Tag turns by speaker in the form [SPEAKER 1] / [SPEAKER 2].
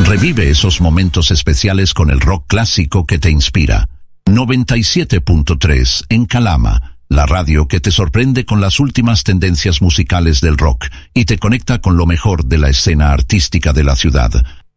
[SPEAKER 1] Revive esos momentos especiales con el rock clásico que te inspira. 97.3 en Calama, la radio que te sorprende con las últimas tendencias musicales del rock y te conecta con lo mejor de la escena artística de la ciudad.